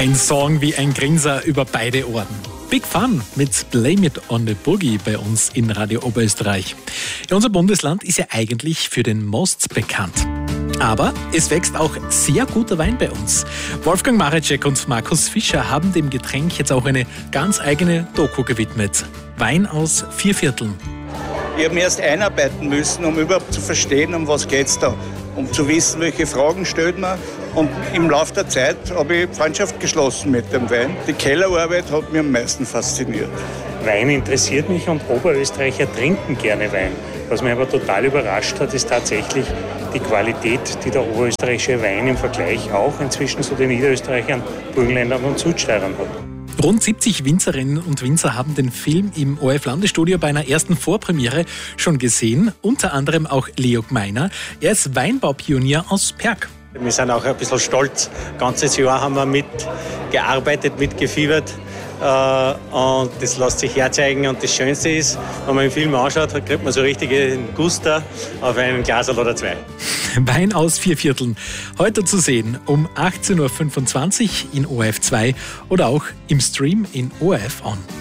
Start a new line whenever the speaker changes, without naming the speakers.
Ein Song wie ein Grinser über beide Ohren. Big Fun mit Blame It on the Boogie bei uns in Radio Oberösterreich. Ja, unser Bundesland ist ja eigentlich für den Most bekannt. Aber es wächst auch sehr guter Wein bei uns. Wolfgang Mareczek und Markus Fischer haben dem Getränk jetzt auch eine ganz eigene Doku gewidmet. Wein aus 4/4.
Ich habe mich erst einarbeiten müssen, um überhaupt zu verstehen, um was geht's da. Um zu wissen, welche Fragen stellt man. Und im Laufe der Zeit habe ich Freundschaft geschlossen mit dem Wein. Die Kellerarbeit hat mich am meisten fasziniert.
Wein interessiert mich und Oberösterreicher trinken gerne Wein. Was mich aber total überrascht hat, ist tatsächlich die Qualität, die der oberösterreichische Wein im Vergleich auch inzwischen zu den Niederösterreichern, Burgenländern und Südsteirern hat.
Rund 70 Winzerinnen und Winzer haben den Film im ORF-Landesstudio bei einer ersten Vorpremiere schon gesehen. Unter anderem auch Leo Gmeiner. Er ist Weinbaupionier aus Perg.
Wir sind auch ein bisschen stolz. Ein ganzes Jahr haben wir mitgearbeitet, mitgefiebert. Und das lässt sich herzeigen. Und das Schönste ist, wenn man den Film anschaut, kriegt man so richtigen Guster auf ein Glasl oder zwei.
Wein aus 4/4. Heute zu sehen um 18.25 Uhr in ORF 2 oder auch im Stream in ORF On.